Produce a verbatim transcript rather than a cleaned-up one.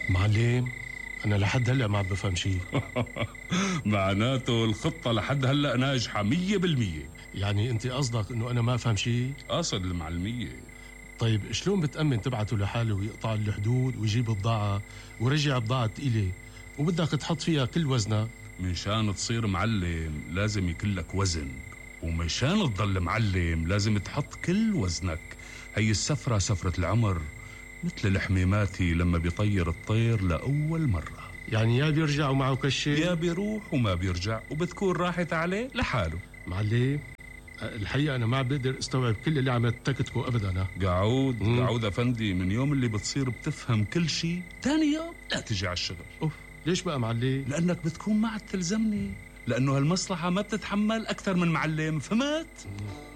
معلم أنا لحد هلأ ما عم بفهم شيء. معناته الخطة لحد هلأ ناجحة مية بالمية. يعني أنت قصدك إنه أنا ما أفهم شيء؟ قاصد المعلمية. طيب شلون بتأمن تبعته لحاله ويقطع الحدود ويجيب بضاعة ورجع بضاعة تقيلة وبدك تحط فيها كل وزنك؟ منشان تصير معلم لازم يكلك وزن، ومشان تضل معلم لازم تحط كل وزنك. هي السفرة سفرة العمر، مثل الحميماتي لما بيطير الطير لأول مرة. يعني يا بيرجع ومعه كشة يا بيروح وما بيرجع وبتكون راحت عليه لحاله. معلم الحقيقة أنا ما بقدر استوعب كل اللي عم تكتكوا أبدا. قعود مم. قعود أفندي، من يوم اللي بتصير بتفهم كل شيء تاني يوم لا تجي على الشغل. أوف ليش بقى معلم؟ لأنك بتكون ما عاد تلزمني، لأنه هالمصلحة ما بتتحمل أكثر من معلم، فهمت؟